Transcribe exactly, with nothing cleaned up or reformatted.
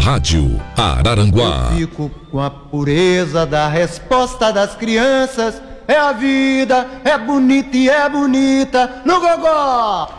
Rádio Araranguá. Eu fico com a pureza da resposta das crianças. É a vida, é bonita e é bonita no gogó.